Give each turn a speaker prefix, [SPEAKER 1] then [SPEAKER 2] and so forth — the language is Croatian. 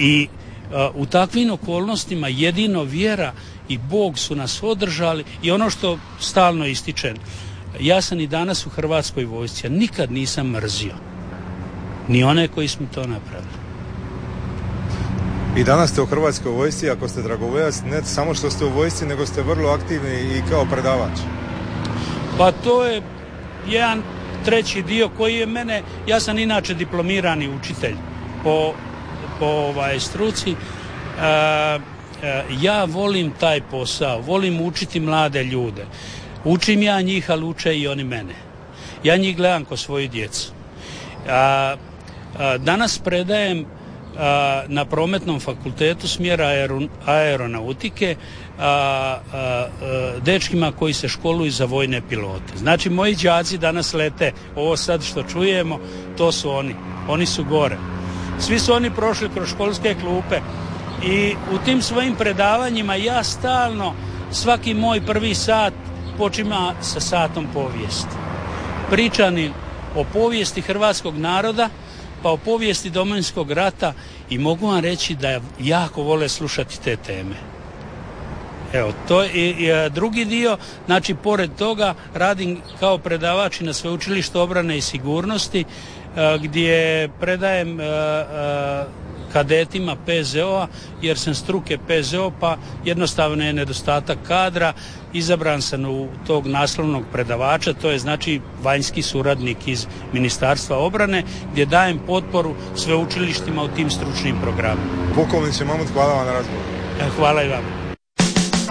[SPEAKER 1] I u takvim okolnostima jedino vjera i Bog su nas održali i ono što stalno ističem, ja sam i danas u Hrvatskoj vojsci, ja nikad nisam mrzio ni one koji smo to napravili.
[SPEAKER 2] I danas ste u Hrvatskoj vojsci, ako ste dragovoljac, ne samo što ste u vojsci, nego ste vrlo aktivni i kao predavač.
[SPEAKER 1] Pa to je jedan treći dio koji je mene, ja sam inače diplomirani učitelj po struci. Ja volim taj posao, volim učiti mlade ljude. Učim ja njih, ali uče i oni mene. Ja njih gledam ko svoju djecu. Danas predajem na Prometnom fakultetu smjera aeronautike dečkima koji se školuju za vojne pilote. Znači moji đaci danas lete, ovo sad što čujemo, to su oni su gore. Svi su oni prošli kroz školske klupe i u tim svojim predavanjima ja stalno, svaki moj prvi sat počima sa satom povijesti. Pričani o povijesti hrvatskog naroda, pa o povijesti Domovinskog rata i mogu vam reći da jako vole slušati te teme. Evo, to je drugi dio, znači pored toga radim kao predavač na Sveučilištu obrane i sigurnosti gdje predajem kadetima PZO-a jer sam struke PZO, pa jednostavno je nedostatak kadra. Izabran sam u tog naslovnog predavača, to je znači vanjski suradnik iz Ministarstva obrane, gdje dajem potporu sveučilištima u tim stručnim programima.
[SPEAKER 2] Pukovniče Mamut, hvala vam na razgovoru.
[SPEAKER 1] Hvala i vam.